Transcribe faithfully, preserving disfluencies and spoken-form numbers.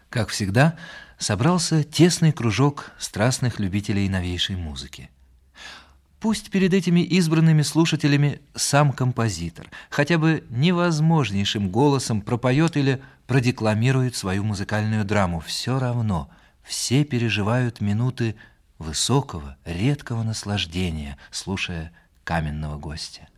Как всегда, собрался тесный кружок страстных любителей новейшей музыки. Пусть перед этими избранными слушателями сам композитор хотя бы невозможнейшим голосом пропоет или продекламирует свою музыкальную драму. Все равно все переживают минуты высокого, редкого наслаждения, слушая каменного гостя.